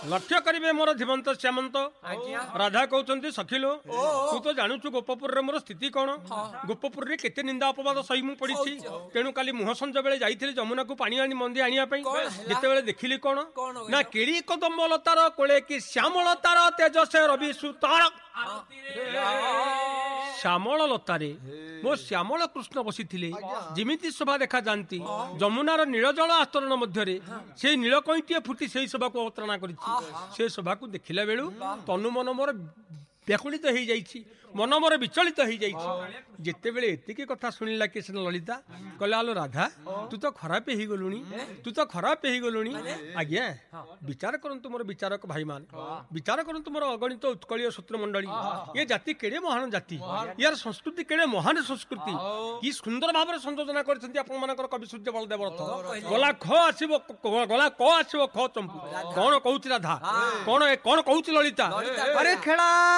लक्ष्य करिवे मोर धीमंत श्यामंत राधा कहते सखिलो तू तो जानूचु गोपपुर मोर स्थिति कौन गोपपुर रे केते निंदा अपवाद सही मु पड़ी तेणु काली मुह संज बेले जाइथिले जमुना को पानी आनी मंदी आनिया पई जेते बेले देखिली कौन ना केड़ी कदम लतार कोले कि श्यामलतार तेज से रवि सुतार श्यामल लतारे मो श्यामल कृष्ण बसी जिमिति शोभा देखा जाती जमुनार नीलजल आस्तरण मध्य से नीलकईटे फुटी से शोभा को अवतरणा कर शोभा को देखला बेलू तनु मन मोर व्याकुलित हो जाइछि मन मोर विचलित हो जाइछि जेते बेले एतिकी कथा सुनिला कि ललिता कहला आलो राधा तू तो खराब ही गलुनी आज्ञा विचार करंतु मोर विचारक भाई मान विचार करंतु मोर अगणित उत्कलीय सूत्र मंडली ये जाति केड़े महान जाति यार संस्कृति केड़े महान संस्कृति की सुंदर भाव में संयोजना करछन्ती आपन मानकर कवि सूर्य बलदेव रथ गला ख आसीबो गला क आसीबो ख चंपू कौन कहउछि राधा कौन कहउछि ललिता अरे खेला